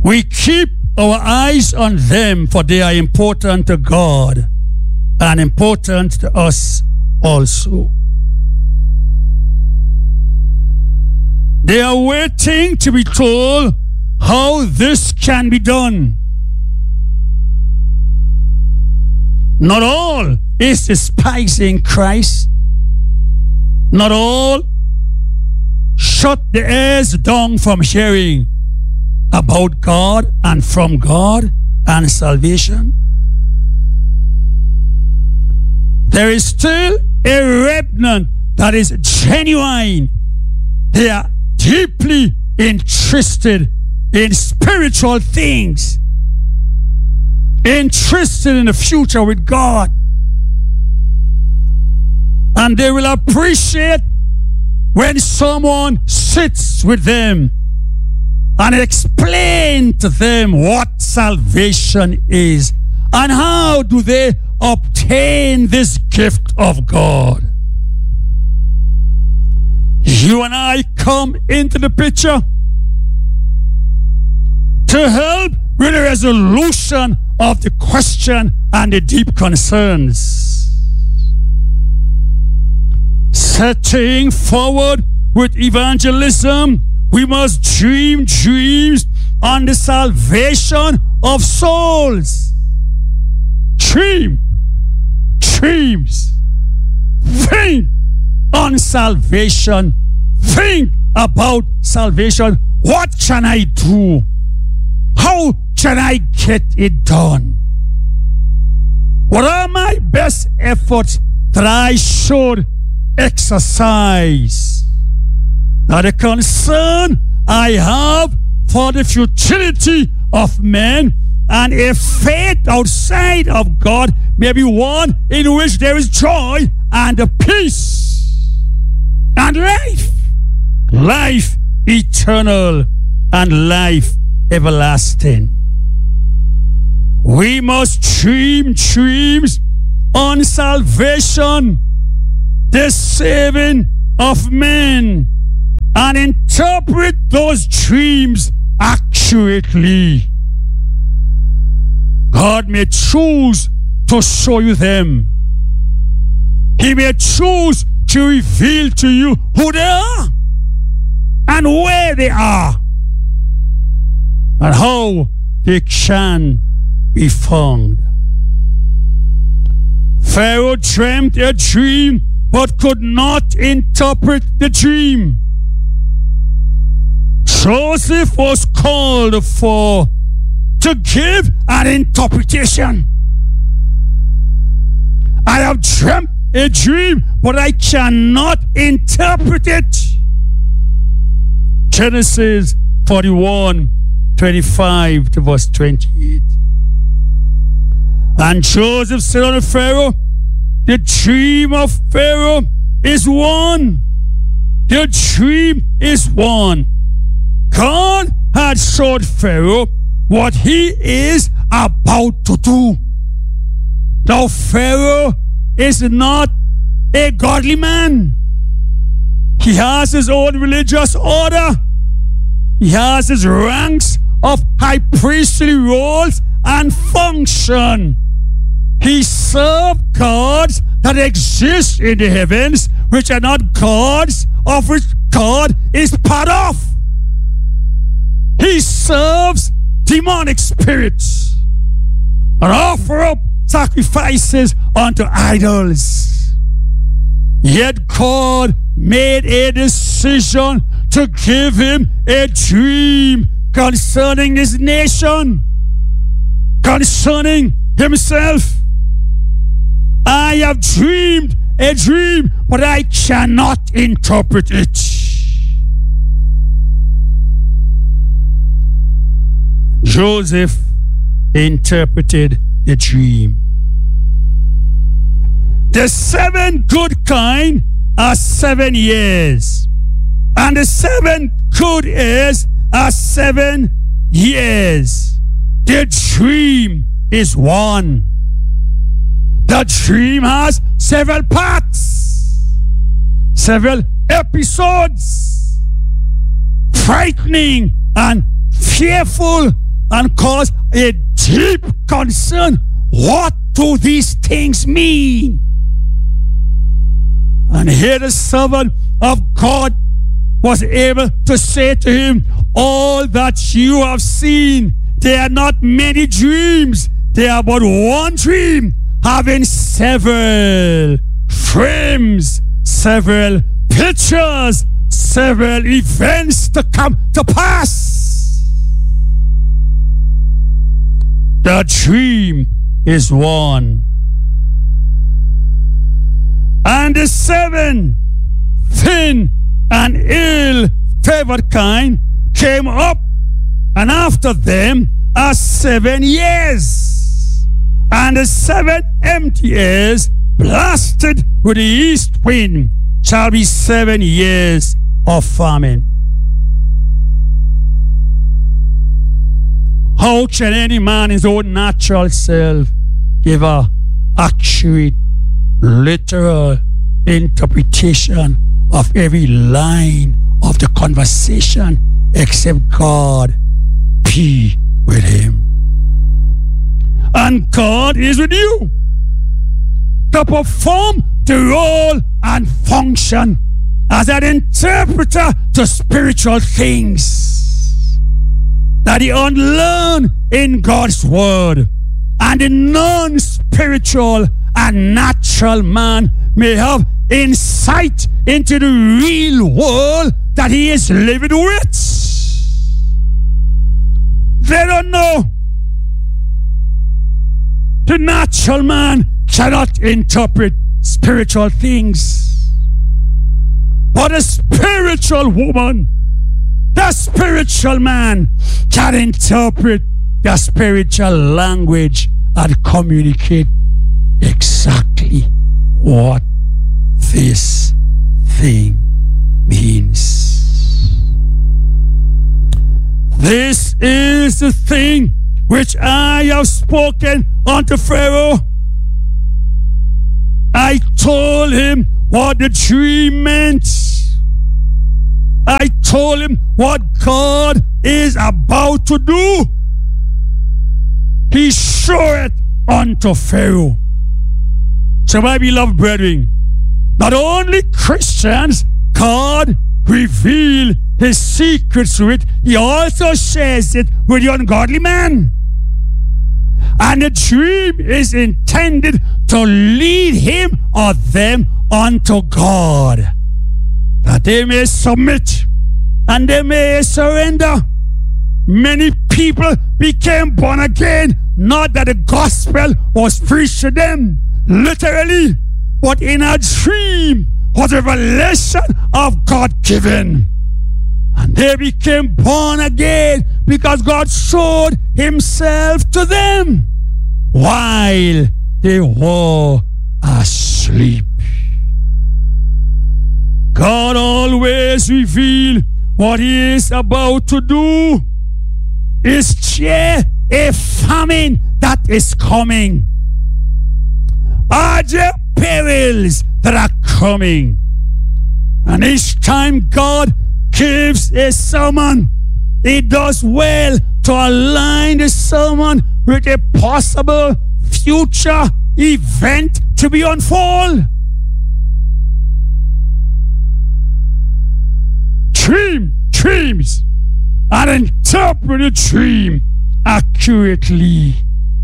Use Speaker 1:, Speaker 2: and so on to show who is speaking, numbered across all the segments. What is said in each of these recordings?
Speaker 1: We keep our eyes on them, for they are important to God and important to us also. They are waiting to be told how this can be done. Not all is despising Christ. Not all shut their ears down from hearing about God and from God and salvation. There is still a remnant that is genuine. They are deeply interested in spiritual things, interested in the future with God. And they will appreciate when someone sits with them and explain to them what salvation is and how do they obtain this gift of God. You and I come into the picture to help with the resolution of the question and the deep concerns. Setting forward with evangelism, we must dream dreams on the salvation of souls. Dream dreams. Think on salvation. Think about salvation. What can I do? How can I get it done? What are my best efforts that I should exercise? Now, the concern I have for the futility of men and a faith outside of God may be one in which there is joy and peace and life eternal and life everlasting. We must dream dreams on salvation, the saving of men, and interpret those dreams accurately. God may choose to show you them. He may choose to reveal to you who they are and where they are and how they can be found. Pharaoh dreamt a dream but could not interpret the dream. Joseph was called for to give an interpretation. I have dreamt a dream, but I cannot interpret it. Genesis 41:25 to verse 28. And Joseph said unto Pharaoh, the dream of Pharaoh is one. The dream is one. God had showed Pharaoh what he is about to do. Now, Pharaoh is not a godly man. He has his own religious order. He has his ranks of high priestly roles and function. He served gods that exist in the heavens, which are not gods of which God is part of. He serves demonic spirits and offer up sacrifices unto idols. Yet God made a decision to give him a dream concerning this nation, concerning himself. I have dreamed a dream, but I cannot interpret it. Joseph interpreted the dream. The 7 good kine are 7 years, and the 7 good years are 7 years. The dream is one. The dream has several parts, several episodes, frightening and fearful and cause a deep concern. What do these things mean? And here the servant of God was able to say to him, all that you have seen, they are not many dreams. They are but one dream, having several frames, several pictures, several events to come to pass. The dream is one. And the seven thin and ill-favored kind came up, and after them are 7 years. And the 7 empty years, blasted with the east wind, shall be 7 years of famine. How can any man his own natural self give a accurate, literal interpretation of every line of the conversation except God be with him? And God is with you to perform the role and function as an interpreter to spiritual things that the unlearned in God's word and the non-spiritual and natural man may have insight into the real world that he is living with. They don't know. The natural man cannot interpret spiritual things. But a spiritual woman, the spiritual man, can interpret the spiritual language and communicate exactly what this thing means. This is the thing which I have spoken unto Pharaoh. I told him what the dream meant. I told him what God is about to do. He showed it unto Pharaoh. So my beloved brethren, not only Christians, God revealed his secrets to it, he also shares it with the ungodly man. And the dream is intended to lead him or them unto God, that they may submit and they may surrender. Many people became born again, not that the gospel was preached to them literally, but in a dream was a revelation of God given. And they became born again because God showed himself to them while they were asleep. God always reveals what he is about to do. Is there a famine that is coming? Are there perils that are coming? And each time God gives a sermon, he does well to align the sermon with a possible future event to be unfold. Dreams and interpret a dream accurately.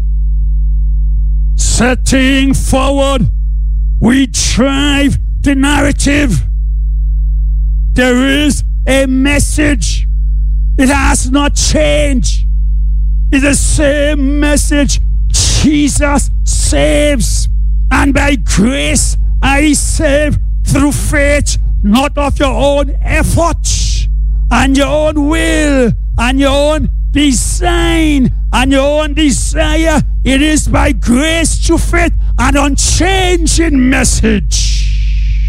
Speaker 1: Setting forward, we drive the narrative. There is a message. It has not changed. It's the same message. Jesus saves, and by grace I save through faith, not of your own efforts and your own will and your own design and your own desire. It is by grace through faith, an unchanging message.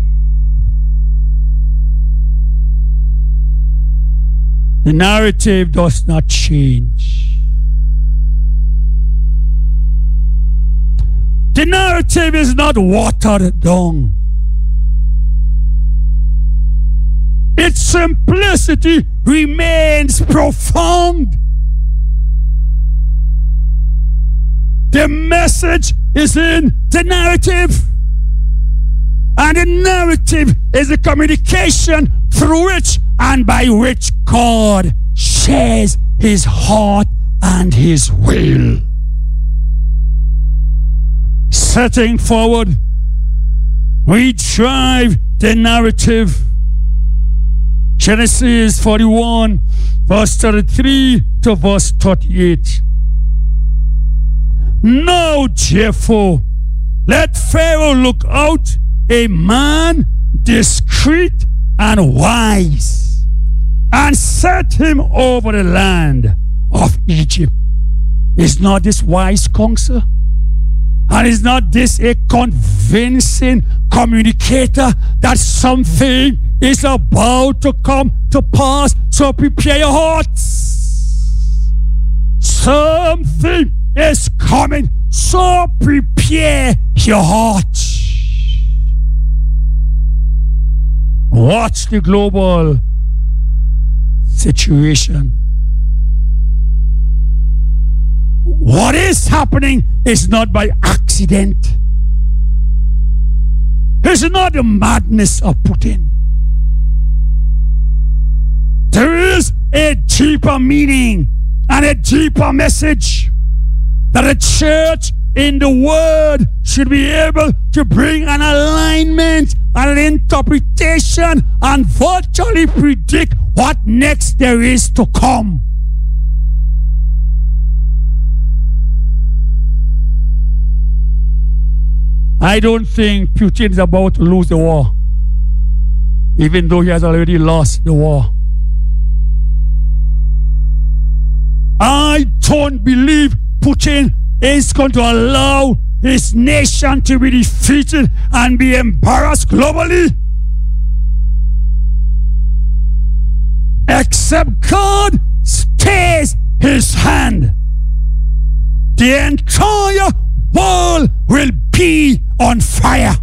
Speaker 1: The narrative does not change. The narrative is not watered down. Its simplicity remains profound. The message is in the narrative. And the narrative is the communication through which and by which God shares his heart and his will. Setting forward, we drive the narrative. Genesis 41, verse 33 to verse 38. Now, therefore, let Pharaoh look out a man discreet and wise, and set him over the land of Egypt. Is not this wise counsel? And is not this a convincing communicator that something is about to come to pass? So prepare your hearts. Something is coming, so prepare your heart. Watch the global situation. What is happening is not by accident. It's not the madness of Putin. There is a deeper meaning and a deeper message that a church in the Word should be able to bring an alignment and an interpretation and virtually predict what next there is to come. I don't think Putin is about to lose the war, even though he has already lost the war. I don't believe Putin is going to allow his nation to be defeated and be embarrassed globally. Except God stays his hand, the entire world will be on fire.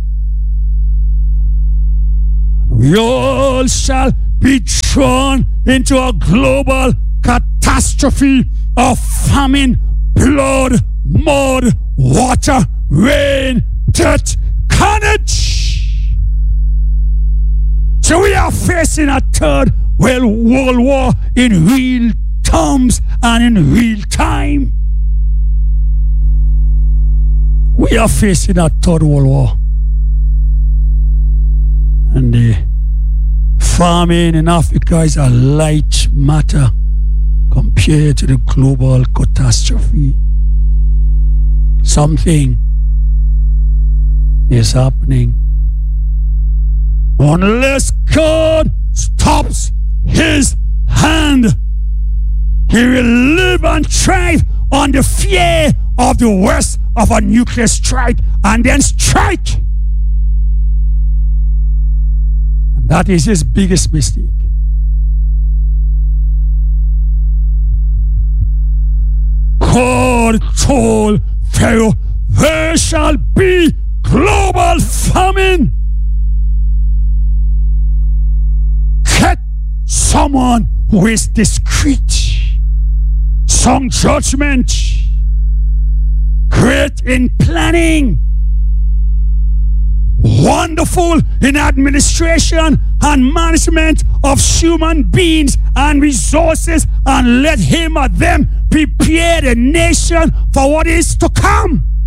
Speaker 1: We all shall be thrown into a global catastrophe of famine, blood, mud, water, rain, dirt, carnage. So we are facing a third world war in real terms and in real time. We are facing a third world war. And the famine in Africa is a light matter compared to the global catastrophe. Something is happening. Unless God stops his hand, he will live and thrive on the fear of the worst of a nuclear strike and then strike. And that is his biggest mistake. God told Pharaoh, there shall be global famine. Get someone who is discreet, some judgment, great in planning, wonderful in administration and management of human beings and resources, and let him or them prepare the nation for what is to come.